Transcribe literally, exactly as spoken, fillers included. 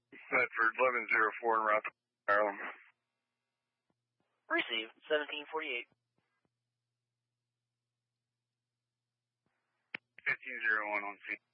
Bedford, eleven oh four en route to Maryland. Receive, seventeen forty-eight. fifteen oh one on scene.